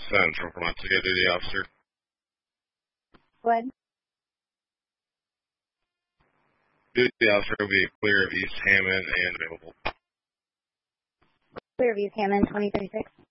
Central, from to get the officer. Go ahead. Duty officer will be clear of East Hammond and available. Clear of East Hammond, 2036.